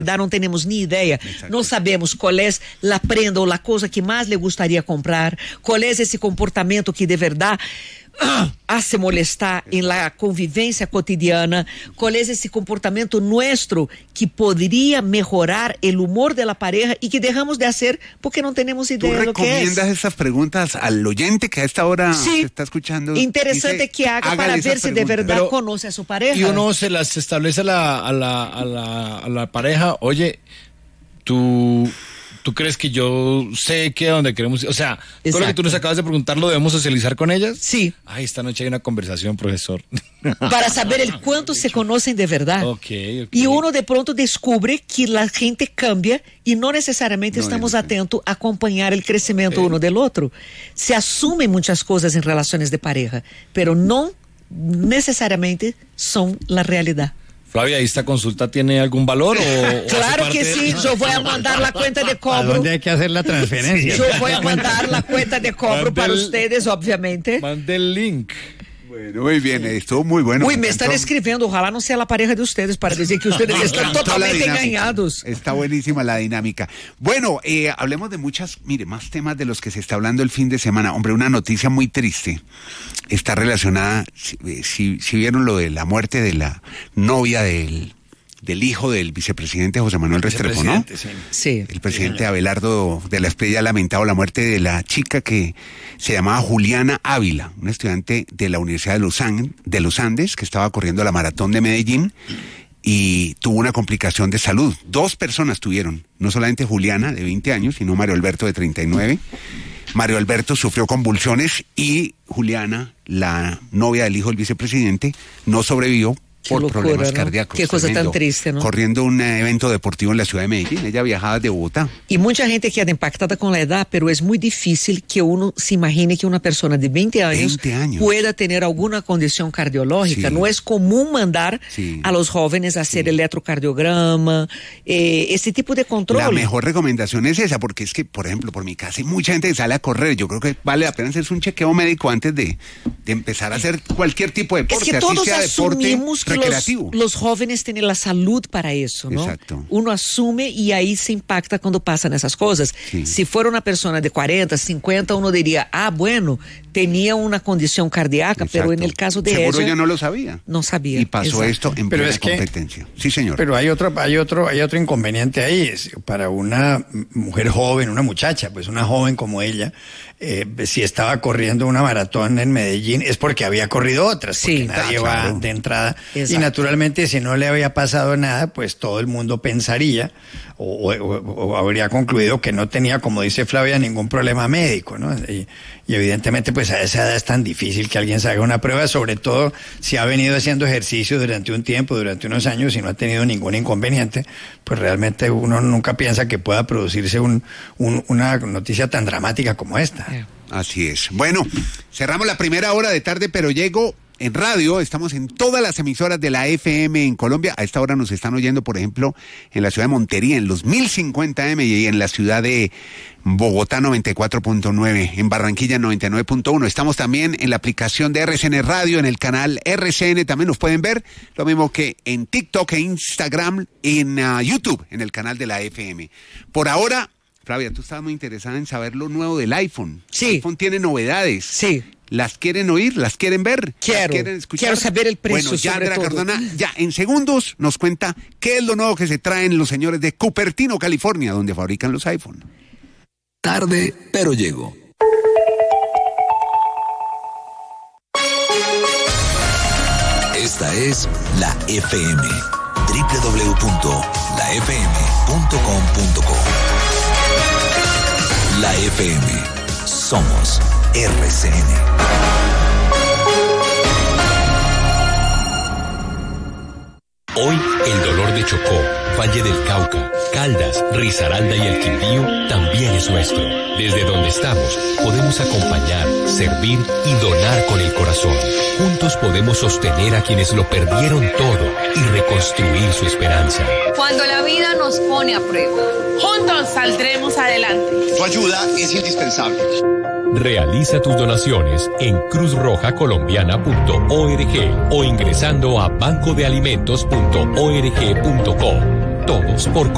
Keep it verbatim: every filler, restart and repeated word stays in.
não temos nem ideia, não sabemos qual é a prenda ou a coisa que mais lhe gostaria comprar, qual é esse comportamento que de verdade hace molestar em la convivência cotidiana, qual é esse comportamento nuestro que poderia melhorar o humor de la pareja e que dejamos de hacer porque não temos ideia do que é. ¿Tú recomiendas estas preguntas al oyente que a esta hora sí, se está escuchando? Interesante que haga para ver si de verdad Pero, conoce a su pareja. Y uno se las establece a la, a la, a la, a la pareja, oye, tú... ¿Tú crees que yo sé que a donde queremos ir? O sea, Exacto. todo lo que tú nos acabas de preguntar, ¿lo debemos socializar con ellas? Sí. Ay, esta noche hay una conversación, profesor. Para saber el cuánto se conocen de verdad. Okay, okay. Y uno de pronto descubre que la gente cambia y no necesariamente no estamos atentos a acompañar el crecimiento eh. uno del otro. Se asumen muchas cosas en relaciones de pareja, pero no necesariamente son la realidad. Flavia, ¿esta consulta tiene algún valor? O, claro o que sí, yo voy a mandar la cuenta de cobro. ¿A dónde hay que hacer la transferencia? Yo voy a mandar la cuenta de cobro mande para el, ustedes, obviamente. Mande el link. Bueno, muy bien, estuvo muy bueno. Uy, me, me están escribiendo, ojalá no sea la pareja de ustedes para decir que ustedes no, están totalmente engañados. Está buenísima la dinámica. Bueno, eh, hablemos de muchas, mire, más temas de los que se está hablando el fin de semana. Hombre, una noticia muy triste está relacionada, si, si, si vieron lo de la muerte de la novia del... del hijo del vicepresidente José Manuel Restrepo, ¿no? Sí. sí. El presidente sí, Abelardo de la Espriella ha lamentado la muerte de la chica que se llamaba Juliana Ávila, una estudiante de la Universidad de los, An- de los Andes, que estaba corriendo la maratón de Medellín y tuvo una complicación de salud. Dos personas tuvieron, no solamente Juliana, de veinte años, sino Mario Alberto, de treinta y nueve. Mario Alberto sufrió convulsiones y Juliana, la novia del hijo del vicepresidente, no sobrevivió por locura, problemas ¿no? cardíacos. Qué cosa tremendo. tan triste, ¿no? Corriendo un evento deportivo en la ciudad de Medellín. Ella viajaba de Bogotá. Y mucha gente queda impactada con la edad, pero es muy difícil que uno se imagine que una persona de veinte años, veinte años. pueda tener alguna condición cardiológica. Sí. No es común mandar sí. a los jóvenes a hacer sí. electrocardiograma, eh, ese tipo de control. La mejor recomendación es esa, porque es que, por ejemplo, por mi casa hay mucha gente que sale a correr. Yo creo que vale la pena hacerse un chequeo médico antes de, de empezar a hacer cualquier tipo de deporte, es que así todos sea deporte que recreativo. Los, los jóvenes tienen la salud para eso, ¿no? Exacto. Uno asume y ahí se impacta cuando pasan esas cosas. Sí. Si fuera una persona de cuarenta, cincuenta, uno diría, ah, bueno, tenía una condición cardíaca, Exacto. pero en el caso de Seguro ella... ella no lo sabía. No sabía. Y pasó Exacto. esto en pero plena es que, competencia. Sí, señor. Pero hay otro, hay otro, hay otro inconveniente ahí. Es para una mujer joven, una muchacha, pues una joven como ella, eh, si estaba corriendo una maratón en Medellín, es porque había corrido otras, porque sí, nadie ah, va claro. de entrada. Exacto. Y naturalmente, si no le había pasado nada, pues todo el mundo pensaría o, o, o habría concluido que no tenía, como dice Flavia, ningún problema médico, ¿no? Y, y evidentemente, pues a esa edad es tan difícil que alguien se haga una prueba, sobre todo si ha venido haciendo ejercicio durante un tiempo, durante unos años y no ha tenido ningún inconveniente, pues realmente uno nunca piensa que pueda producirse un, un, una noticia tan dramática como esta. Yeah. Así es. Bueno, cerramos la primera hora de Tarde Pero Llego en radio. Estamos en todas las emisoras de la F M en Colombia. A esta hora nos están oyendo, por ejemplo, en la ciudad de Montería, en los mil cincuenta eme, y en la ciudad de Bogotá noventa y cuatro punto nueve, en Barranquilla noventa y nueve punto uno. Estamos también en la aplicación de R C N Radio, en el canal R C N, también nos pueden ver, lo mismo que en TikTok e Instagram, en uh, YouTube, en el canal de la F M. Por ahora, Flavia, tú estabas muy interesada en saber lo nuevo del iPhone. Sí. El iPhone tiene novedades. Sí. ¿Las quieren oír? ¿Las quieren ver? Quiero. ¿Las quieren escuchar? Quiero saber el precio. Bueno, ya sobre Andrea todo. Cardona, ya en segundos nos cuenta qué es lo nuevo que se traen los señores de Cupertino, California, donde fabrican los iPhone. Tarde, pero llego. Esta es la F M. doble u doble u doble u punto la f m punto com punto co. La F M. Somos R C N. Hoy, el dolor de Chocó, Valle del Cauca, Caldas, Risaralda y el Quindío también es nuestro. Desde donde estamos, podemos acompañar, servir y donar con el corazón. Juntos podemos sostener a quienes lo perdieron todo y reconstruir su esperanza. Cuando la vida nos pone a prueba, juntos saldremos adelante. Tu ayuda es indispensable. Realiza tus donaciones en cruz roja colombiana punto org o ingresando a banco de alimentos punto org punto co. Todos por